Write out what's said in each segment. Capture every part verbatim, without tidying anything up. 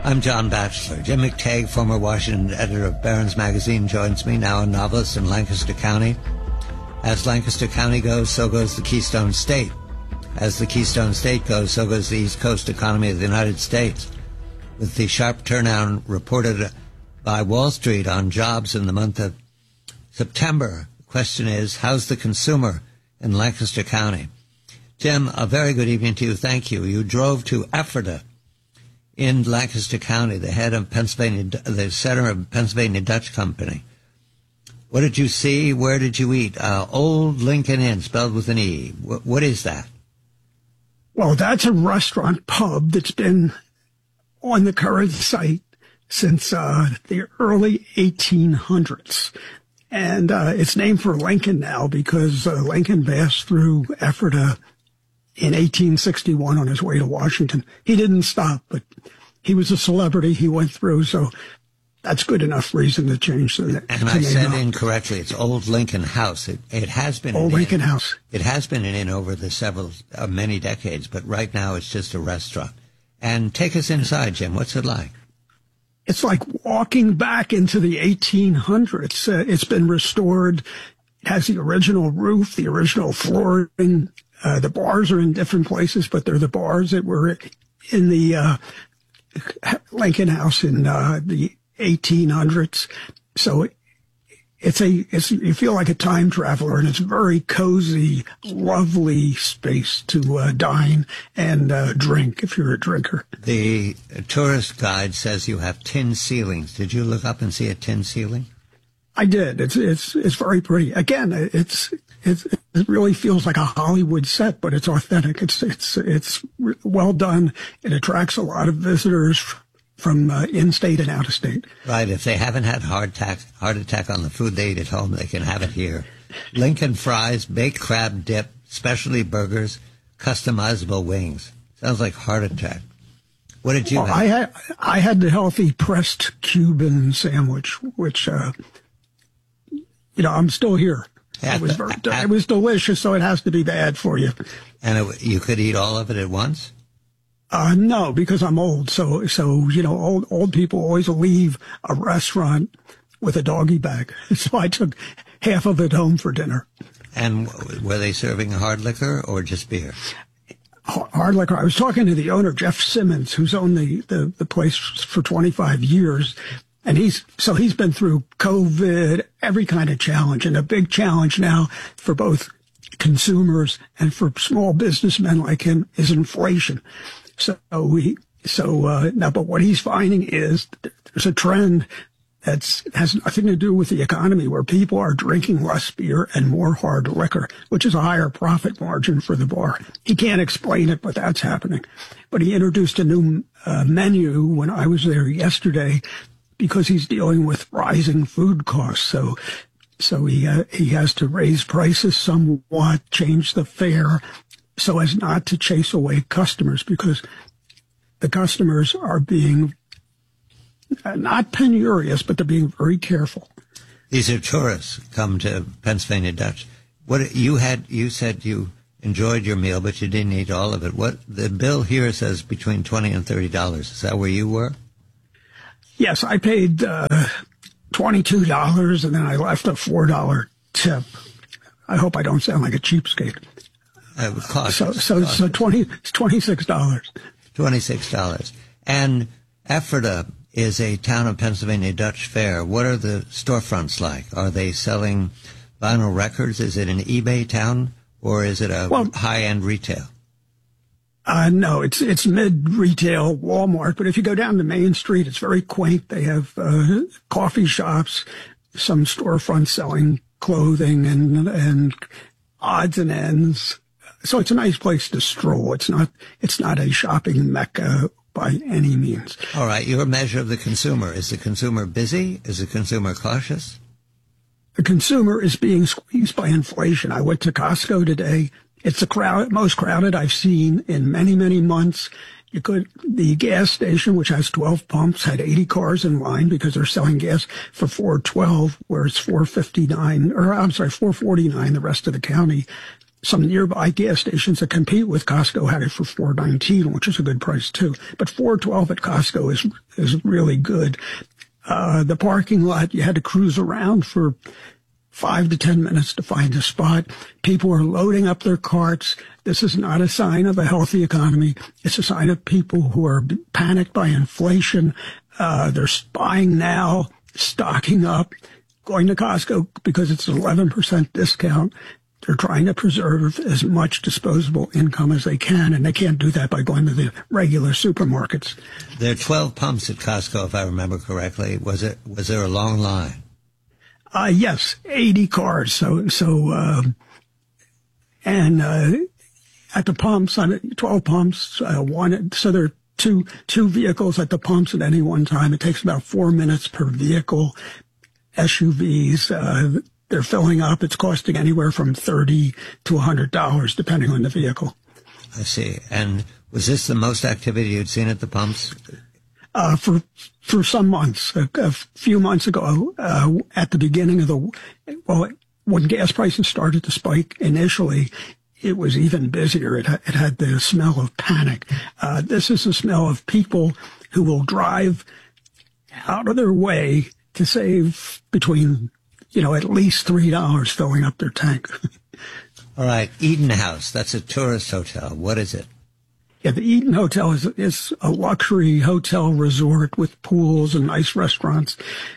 I'm John Batchelor. Jim McTague, former Washington editor of Barron's Magazine, joins me, now a novelist in Lancaster County. As Lancaster County goes, so goes the Keystone State. As the Keystone State goes, so goes the East Coast economy of the United States. With the sharp turnaround reported by Wall Street on jobs in the month of September, the question is, how's the consumer in Lancaster County? Jim, a very good evening to you. Thank you. You drove to Ephrata in Lancaster County, the head of Pennsylvania, the center of Pennsylvania Dutch Company. What did you see? Where did you eat? Uh, Old Lincoln Inn, spelled with an E. W- what is that? Well, that's a restaurant pub that's been on the current site since uh, the early eighteen hundreds. And uh, it's named for Lincoln now because uh, Lincoln passed through Ephrata in eighteen sixty-one on his way to Washington. He didn't stop, but he was a celebrity. He went through, so that's good enough reason to change the And I said incorrectly. It's Old Lincoln House. It, it has been Old an Lincoln inn. House. It has been an inn over the several, uh, many decades, but right now it's just a restaurant. And take us inside, Jim. What's it like? It's like walking back into the eighteen hundreds. Uh, it's been restored. It has the original roof, the original flooring. Uh, the bars are in different places, but they're the bars that were in the uh, Lincoln House in uh, the eighteen hundreds. So it, it's a it's you feel like a time traveler, and it's a very cozy, lovely space to uh, dine and uh, drink if you're a drinker. The tourist guide says you have tin ceilings. Did you look up and see a tin ceiling? I did. It's it's it's very pretty. Again, it's it's it really feels like a Hollywood set, but it's authentic. It's it's it's well done. It attracts a lot of visitors from uh, in-state and out-of-state. Right. If they haven't had heart attack heart attack on the food they eat at home, they can have it here. Lincoln fries, baked crab dip, specialty burgers, customizable wings. Sounds like heart attack. What did you well, have? I had I had the healthy pressed Cuban sandwich, which. Uh, You know, I'm still here. At it was the, very, at, it was delicious, so it has to be bad for you. And it, you could eat all of it at once? Uh, no, because I'm old. So, so you know, old old people always leave a restaurant with a doggy bag. So I took half of it home for dinner. And were they serving hard liquor or just beer? Hard liquor. I was talking to the owner, Jeff Simmons, who's owned the, the, the place for twenty-five years. And he's, so he's been through COVID, every kind of challenge, and a big challenge now for both consumers and for small businessmen like him is inflation. So we, so, uh, now, but what he's finding is there's a trend that's has nothing to do with the economy where people are drinking less beer and more hard liquor, which is a higher profit margin for the bar. He can't explain it, but that's happening. But he introduced a new uh, menu when I was there yesterday, because he's dealing with rising food costs. So, so he, uh, he has to raise prices somewhat, change the fare so as not to chase away customers, because the customers are being uh, not penurious, but they're being very careful. These are tourists come to Pennsylvania Dutch. What you had, you said you enjoyed your meal, but you didn't eat all of it. What the bill here says between twenty and thirty dollars. Is that where you were? Yes, I paid uh, twenty-two dollars, and then I left a four dollar tip. I hope I don't sound like a cheapskate. Uh, cautious, so, so, cautious. so twenty, it's twenty-six dollars. twenty-six dollars. And Ephrata is a town of Pennsylvania Dutch fare. What are the storefronts like? Are they selling vinyl records? Is it an eBay town, or is it a well, high-end retail? Uh, no, it's, it's mid-retail Walmart, but if you go down to Main Street, it's very quaint. They have, uh, coffee shops, some storefronts selling clothing and, and odds and ends. So it's a nice place to stroll. It's not, it's not a shopping mecca by any means. All right. Your measure of the consumer. Is the consumer busy? Is the consumer cautious? The consumer is being squeezed by inflation. I went to Costco today. It's the crowd, most crowded I've seen in many, many months. You could, the gas station, which has twelve pumps, had eighty cars in line because they're selling gas for four twelve, where it's four fifty-nine, or I'm sorry, four forty-nine, the rest of the county. some nearby gas stations that compete with Costco had it for four nineteen, which is a good price too. But four twelve at Costco is is really good. Uh, the parking lot, you had to cruise around for five to ten minutes to find a spot. People are loading up their carts. This is not a sign of a healthy economy. It's a sign of people who are panicked by inflation. Uh, they're buying now, stocking up, going to Costco because it's an eleven percent discount. They're trying to preserve as much disposable income as they can, and they can't do that by going to the regular supermarkets. There are twelve pumps at Costco, if I remember correctly. Was it? Was there a long line? Uh, yes, eighty cars. So, so, uh, and, uh, at the pumps, on twelve pumps, uh, one, so there are two, two vehicles at the pumps at any one time. It takes about four minutes per vehicle. S U Vs, uh, they're filling up. It's costing anywhere from thirty to one hundred dollars, depending on the vehicle. I see. And was this the most activity you'd seen at the pumps? Uh, for, for some months, a, a few months ago, uh, at the beginning of the, well, when gas prices started to spike initially, it was even busier. It, it had the smell of panic. Uh, this is the smell of people who will drive out of their way to save between, you know, at least three dollars filling up their tank. All right. Eden House. That's a tourist hotel. What is it? Yeah, the Eden Hotel is, is a luxury hotel resort with pools and nice restaurants.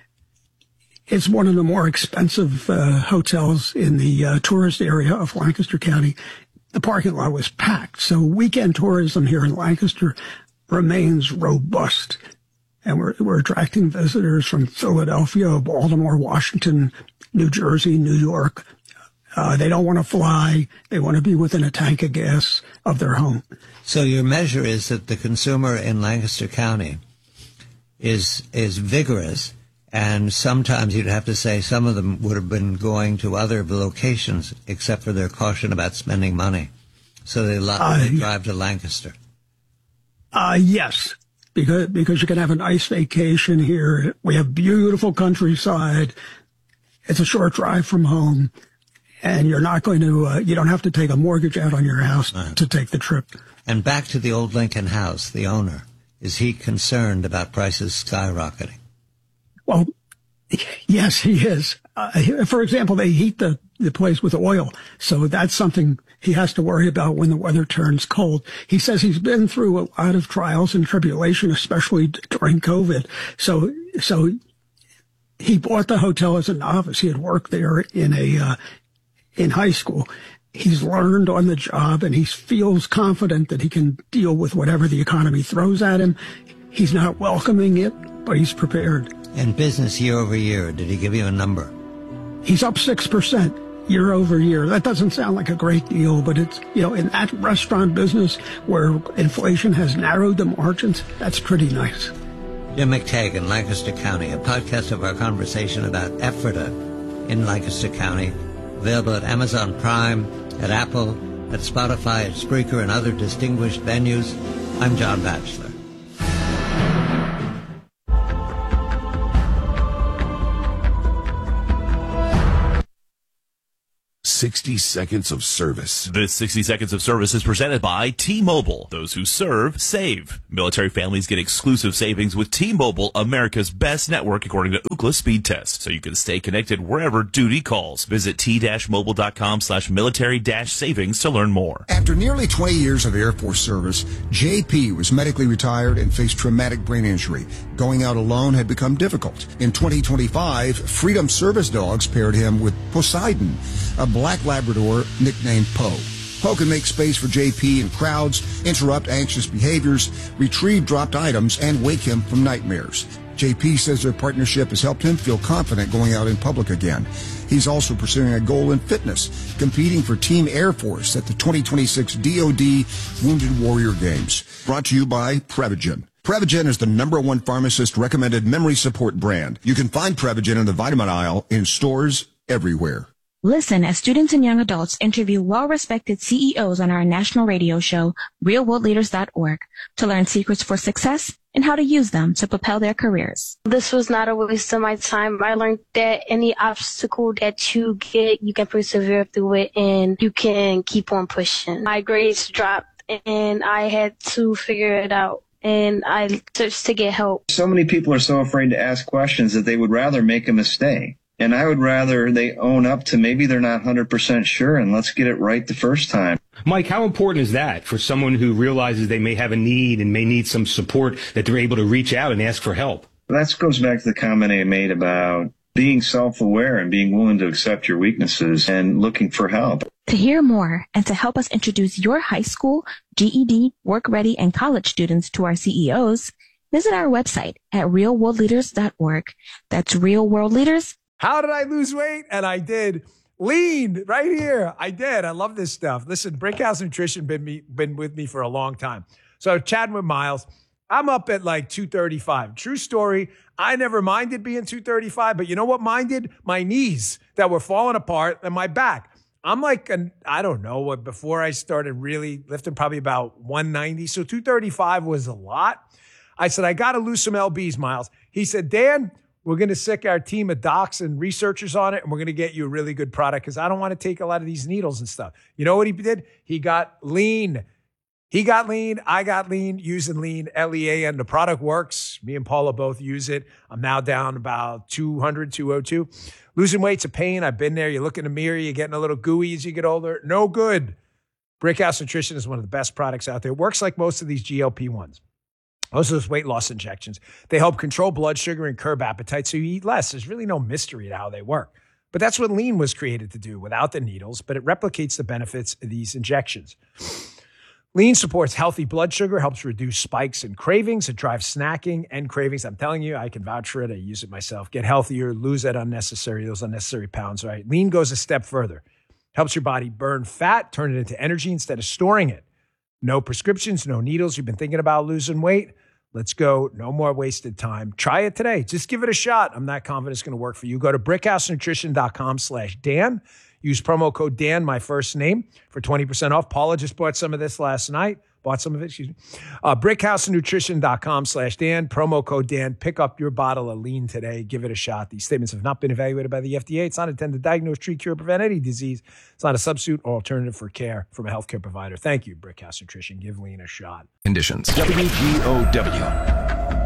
It's one of the more expensive uh, hotels in the uh, tourist area of Lancaster County. The parking lot was packed, so weekend tourism here in Lancaster remains robust. And we're, we're attracting visitors from Philadelphia, Baltimore, Washington, New Jersey, New York. Uh, they don't want to fly. They want to be within a tank of gas of their home. So your measure is that the consumer in Lancaster County is is vigorous, and sometimes you'd have to say some of them would have been going to other locations except for their caution about spending money. So they, lo- uh, they drive to Lancaster. Uh, yes, because, because you can have a nice vacation here. We have beautiful countryside. It's a short drive from home. And you're not going to, uh, you don't have to take a mortgage out on your house right. to take the trip. And back to the old Lincoln House, the owner, is he concerned about prices skyrocketing? Well, yes, he is. Uh, for example, they heat the, the place with oil. So that's something he has to worry about when the weather turns cold. He says he's been through a lot of trials and tribulation, especially during COVID. So, so he bought the hotel as a novice. He had worked there in a, uh, in high school. He's learned on the job, and he feels confident that he can deal with whatever the economy throws at him. He's not welcoming it, but he's prepared. And business year over year, did he give you a number? He's up six percent year over year. That doesn't sound like a great deal, but it's, you know, in that restaurant business where inflation has narrowed the margins, that's pretty nice. Jim McTague in Lancaster County, a podcast of our conversation about Ephrata in Lancaster County, available at Amazon Prime, at Apple, at Spotify, at Spreaker, and other distinguished venues. I'm John Batchelor. sixty seconds of service. This sixty seconds of service is presented by T-Mobile. Those who serve, save. Military families get exclusive savings with T-Mobile, America's best network according to Ookla speed test, so you can stay connected wherever duty calls. Visit t-mobile.com slash military dash savings to learn more. After nearly twenty years of Air Force service, J P was medically retired and faced traumatic brain injury. Going out alone had become difficult. In twenty twenty-five, Freedom Service Dogs paired him with Poseidon, a black Labrador nicknamed Poe. Poe can make space for J P in crowds, interrupt anxious behaviors, retrieve dropped items, and wake him from nightmares. J P says their partnership has helped him feel confident going out in public again. He's also pursuing a goal in fitness, competing for Team Air Force at the twenty twenty-six D O D Wounded Warrior Games. Brought to you by Prevagen. Prevagen is the number one pharmacist-recommended memory support brand. You can find Prevagen in the vitamin aisle in stores everywhere. Listen as students and young adults interview well-respected C E Os on our national radio show, real world leaders dot org, to learn secrets for success and how to use them to propel their careers. This was not a waste of my time. I learned that any obstacle that you get, you can persevere through it and you can keep on pushing. My grades dropped and I had to figure it out. And I searched to get help. So many people are so afraid to ask questions that they would rather make a mistake. And I would rather they own up to maybe they're not one hundred percent sure and let's get it right the first time. Mike, how important is that for someone who realizes they may have a need and may need some support, that they're able to reach out and ask for help? That goes back to the comment I made about being self-aware and being willing to accept your weaknesses and looking for help. To hear more and to help us introduce your high school, G E D, work ready, and college students to our C E Os, visit our website at real world leaders dot org. That's Real World Leaders. How did I lose weight? And I did. Lean right here. I did. I love this stuff. Listen, Brickhouse Nutrition been me been with me for a long time. So chatting with Miles, I'm up at like two thirty-five. True story. I never minded being two thirty-five, but you know what minded? My knees that were falling apart and my back. I'm like, an, I don't know, what before I started really lifting, probably about one ninety. So two thirty-five was a lot. I said, I got to lose some L Bs, Miles. He said, Dan, we're going to sick our team of docs and researchers on it, and we're going to get you a really good product because I don't want to take a lot of these needles and stuff. You know what he did? He got lean. He got lean. I got lean using lean, L E A N. The product works. Me and Paula both use it. I'm now down about two hundred, two oh two. Losing weight's a pain. I've been there. You look in the mirror, you're getting a little gooey as you get older. No good. Brickhouse Nutrition is one of the best products out there. It works like most of these G L P ones. Most of those weight loss injections. They help control blood sugar and curb appetite so you eat less. There's really no mystery to how they work. But that's what lean was created to do without the needles, but it replicates the benefits of these injections. Lean supports healthy blood sugar, helps reduce spikes and cravings. It drives snacking and cravings. I'm telling you, I can vouch for it. I use it myself. Get healthier, lose that unnecessary, those unnecessary pounds, right? Lean goes a step further. Helps your body burn fat, turn it into energy instead of storing it. No prescriptions, no needles. You've been thinking about losing weight? Let's go. No more wasted time. Try it today. Just give it a shot. I'm not confident it's going to work for you. Go to brickhousenutrition.com slash Dan. Use promo code Dan, my first name, for twenty percent off. Paula just bought some of this last night. Bought some of it, excuse me. Uh, brickhousenutrition.com slash Dan. Promo code Dan. Pick up your bottle of lean today. Give it a shot. These statements have not been evaluated by the F D A. It's not intended to diagnose, treat, cure, or prevent any disease. It's not a substitute or alternative for care from a healthcare provider. Thank you, Brickhouse Nutrition. Give lean a shot. Conditions. W G O W.